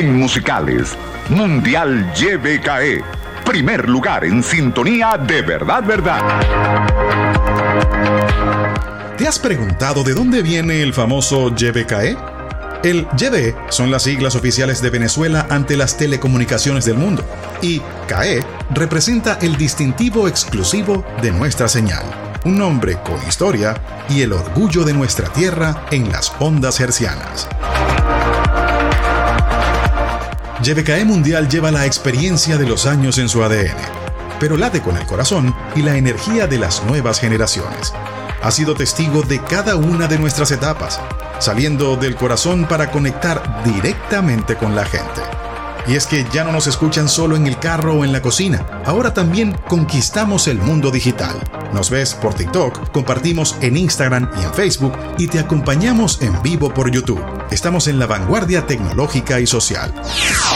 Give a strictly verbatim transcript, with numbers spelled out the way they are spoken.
En musicales, Mundial Y B K E. Primer lugar en sintonía de verdad, verdad. ¿Te has preguntado de dónde viene el famoso Y B K E? El Y B son las siglas oficiales de Venezuela ante las telecomunicaciones del mundo, y K E representa el distintivo exclusivo de nuestra señal, un nombre con historia y el orgullo de nuestra tierra en las ondas hercianas. Y B K E Mundial lleva la experiencia de los años en su A D N, pero late con el corazón y la energía de las nuevas generaciones. Ha sido testigo de cada una de nuestras etapas, saliendo del corazón para conectar directamente con la gente. Y es que ya no nos escuchan solo en el carro o en la cocina, ahora también conquistamos el mundo digital. Nos ves por TikTok, compartimos en Instagram y en Facebook y te acompañamos en vivo por YouTube. Estamos en la vanguardia tecnológica y social.